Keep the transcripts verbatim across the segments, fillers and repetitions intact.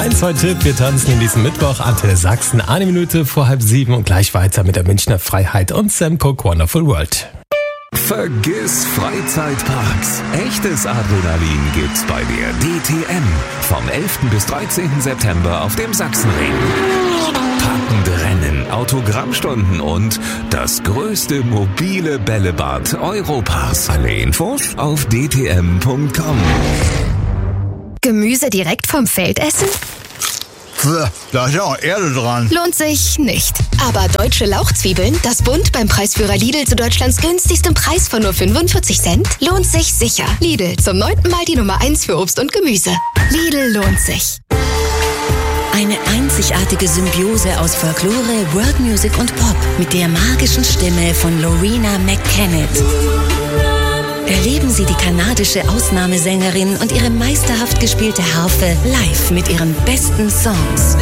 eins heute, wir tanzen in diesem Mittwoch. Antenne Sachsen, eine Minute vor halb sieben und gleich weiter mit der Münchner Freiheit und Sam Cooke Wonderful World. Vergiss Freizeitparks. Echtes Adrenalin gibt's bei der D T M. Vom elften bis dreizehnten September auf dem Sachsenring. Packende Rennen, Autogrammstunden und das größte mobile Bällebad Europas. Alle Infos auf d t m punkt com. Gemüse direkt vom Feld essen? Da ist ja auch Erde dran. Lohnt sich nicht. Aber deutsche Lauchzwiebeln, das Bund beim Preisführer Lidl zu Deutschlands günstigstem Preis von nur fünfundvierzig Cent, lohnt sich sicher. Lidl, zum neunten Mal die Nummer eins für Obst und Gemüse. Lidl lohnt sich. Eine einzigartige Symbiose aus Folklore, World Music und Pop mit der magischen Stimme von Loreena McKennitt. Erleben Sie die kanadische Ausnahmesängerin und ihre meisterhaft gespielte Harfe live mit ihren besten Songs.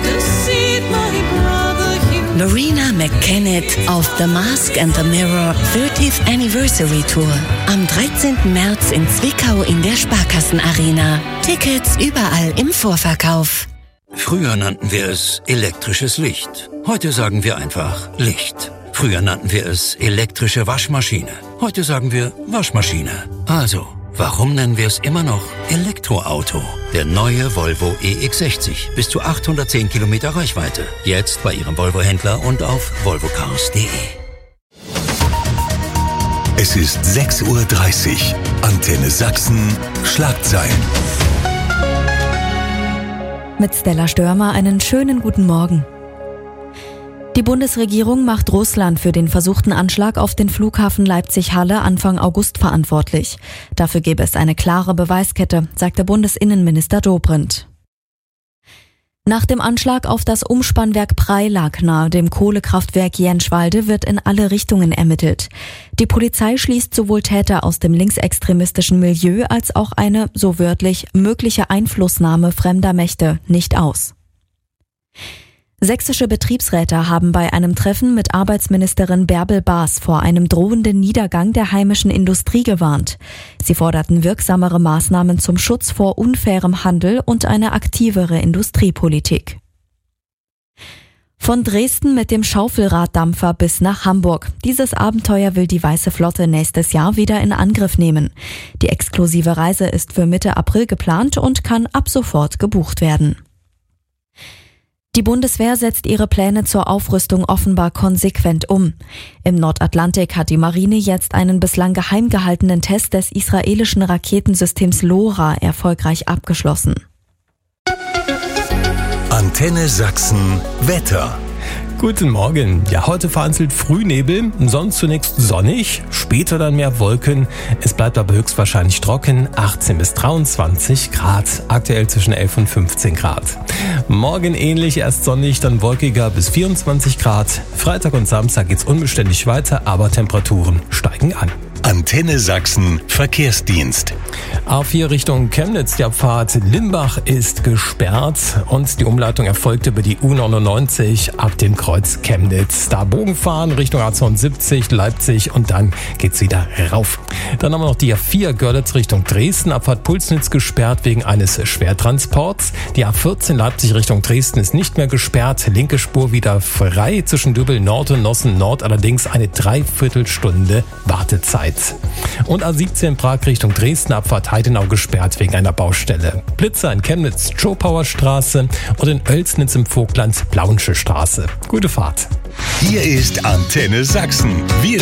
Loreena McKennitt auf The Mask and the Mirror thirtieth Anniversary Tour. Am dreizehnten März in Zwickau in der Sparkassenarena. Tickets überall im Vorverkauf. Früher nannten wir es elektrisches Licht. Heute sagen wir einfach Licht. Früher nannten wir es elektrische Waschmaschine. Heute sagen wir Waschmaschine. Also, warum nennen wir es immer noch Elektroauto? Der neue Volvo E X sechzig. Bis zu achthundertzehn Kilometer Reichweite. Jetzt bei Ihrem Volvo-Händler und auf volvocars punkt de. Es ist sechs Uhr dreißig. Antenne Sachsen. Schlagzeilen. Mit Stella Störmer einen schönen guten Morgen. Die Bundesregierung macht Russland für den versuchten Anschlag auf den Flughafen Leipzig-Halle Anfang August verantwortlich. Dafür gäbe es eine klare Beweiskette, sagte Bundesinnenminister Dobrindt. Nach dem Anschlag auf das Umspannwerk Preilag nahe dem Kohlekraftwerk Jenschwalde wird in alle Richtungen ermittelt. Die Polizei schließt sowohl Täter aus dem linksextremistischen Milieu als auch eine, so wörtlich, mögliche Einflussnahme fremder Mächte nicht aus. Sächsische Betriebsräte haben bei einem Treffen mit Arbeitsministerin Bärbel Baas vor einem drohenden Niedergang der heimischen Industrie gewarnt. Sie forderten wirksamere Maßnahmen zum Schutz vor unfairem Handel und eine aktivere Industriepolitik. Von Dresden mit dem Schaufelraddampfer bis nach Hamburg. Dieses Abenteuer will die Weiße Flotte nächstes Jahr wieder in Angriff nehmen. Die exklusive Reise ist für Mitte April geplant und kann ab sofort gebucht werden. Die Bundeswehr setzt ihre Pläne zur Aufrüstung offenbar konsequent um. Im Nordatlantik hat die Marine jetzt einen bislang geheim gehaltenen Test des israelischen Raketensystems LoRa erfolgreich abgeschlossen. Antenne Sachsen Wetter. Guten Morgen. Ja, heute vereinzelt Frühnebel, sonst zunächst sonnig, später dann mehr Wolken. Es bleibt aber höchstwahrscheinlich trocken, achtzehn bis dreiundzwanzig Grad, aktuell zwischen elf und fünfzehn Grad. Morgen ähnlich, erst sonnig, dann wolkiger bis vierundzwanzig Grad. Freitag und Samstag geht's unbeständig weiter, aber Temperaturen steigen an. Antenne Sachsen Verkehrsdienst. A vier Richtung Chemnitz, die Abfahrt Limbach ist gesperrt und die Umleitung erfolgt über die U neunundneunzig ab dem Kreuz Chemnitz. Da Bogen fahren Richtung A zweiundsiebzig, Leipzig und dann geht's wieder rauf. Dann haben wir noch die A vier Görlitz Richtung Dresden, Abfahrt Pulsnitz gesperrt wegen eines Schwertransports. Die A vierzehn Leipzig Richtung Dresden ist nicht mehr gesperrt, linke Spur wieder frei zwischen Dübbel Nord und Nossen Nord, allerdings eine Dreiviertelstunde Wartezeit. Und A siebzehn Prag Richtung Dresden, Abfahrt Heidenau gesperrt wegen einer Baustelle. Blitzer in Chemnitz, Schopauer Straße und in Oelsnitz im Vogtland, Plauensche Straße. Gute Fahrt. Hier ist Antenne Sachsen. Wir